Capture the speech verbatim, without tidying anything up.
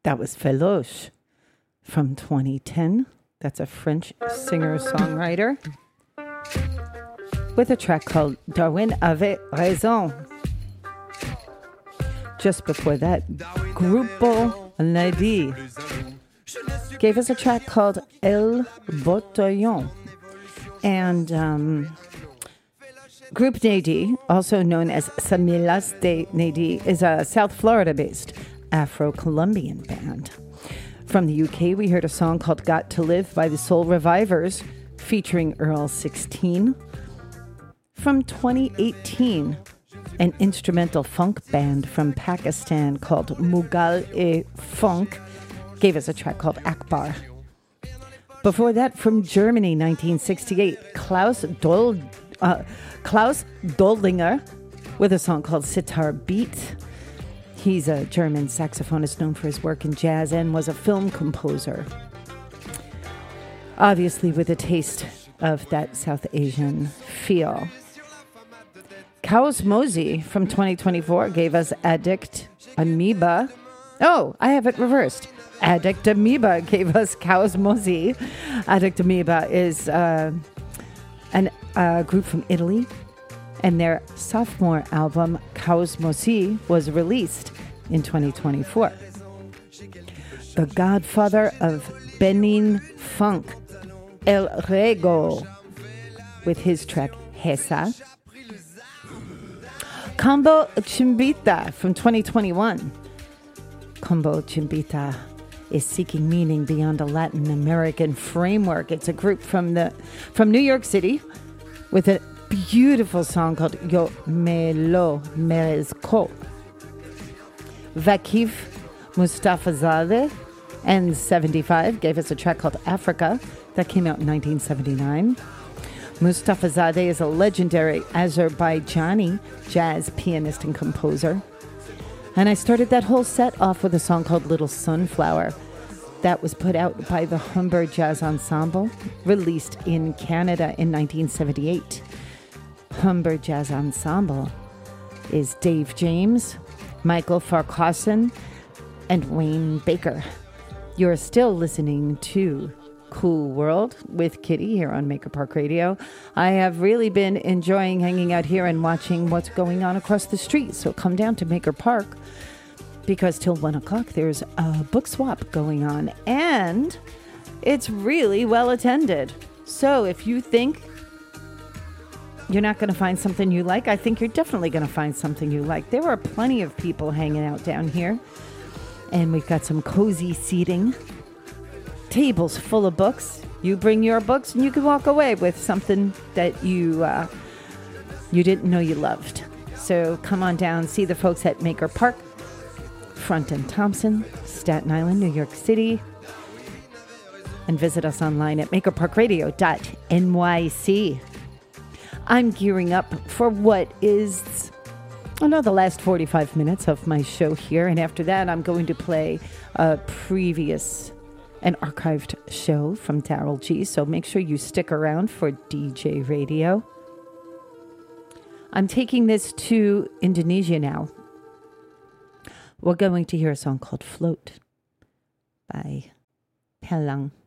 That was Feloche from twenty ten. That's a French singer-songwriter with a track called Darwin avait raison. Just before that, Grupo Nadi gave us a track called El Botellon. And um, Group Nadi, also known as Samilas de Nadi, is a South Florida-based Afro-Colombian band. From the U K, we heard a song called Got to Live by the Soul Revivers, featuring Earl sixteen. From twenty eighteen, an instrumental funk band from Pakistan called Mughal-e-Funk gave us a track called Akbar. Before that, from Germany, nineteen sixty-eight, Klaus Dol, uh, Klaus Doldinger with a song called Sitar Beat. He's a German saxophonist known for his work in jazz and was a film composer. Obviously with a taste of that South Asian feel. Chaos Mozi from twenty twenty-four gave us Addict Amoeba. Oh, I have it reversed. Addict Amoeba gave us Chaos Mozi. Addict Amoeba is uh, an uh, group from Italy, and their sophomore album, Chaos Mozi, was released in twenty twenty-four. The godfather of Benin funk, El Rego, with his track Hesa. Combo Chimbita from twenty twenty-one. Combo Chimbita is seeking meaning beyond a Latin American framework. It's a group from the from New York City with a beautiful song called Yo Me Lo Merezco. Vakif Mustafazadeh and seventy-five gave us a track called Africa that came out in nineteen seventy-nine. Mustafazadeh is a legendary Azerbaijani jazz pianist and composer. And I started that whole set off with a song called Little Sunflower that was put out by the Humber Jazz Ensemble, released in Canada in nineteen seventy-eight. Humber Jazz Ensemble is Dave James, Michael Farquharson, and Wayne Baker. You're still listening to Cool World with Kitty here on Maker Park Radio. I have really been enjoying hanging out here and watching what's going on across the street. So come down to Maker Park because till one o'clock there's a book swap going on and it's really well attended. So if you think you're not going to find something you like, I think you're definitely going to find something you like. There are plenty of people hanging out down here and we've got some cozy seating. Tables full of books. You bring your books and you can walk away with something that you uh, you didn't know you loved. So come on down, see the folks at Maker Park, Front and Thompson, Staten Island, New York City, and visit us online at maker park radio dot n y c. I'm gearing up for what is, I know, the last forty-five minutes of my show here, and after that I'm going to play a previous an archived show from Daryl G, so make sure you stick around for D J Radio. I'm taking this to Indonesia now. We're going to hear a song called Float by Pelang.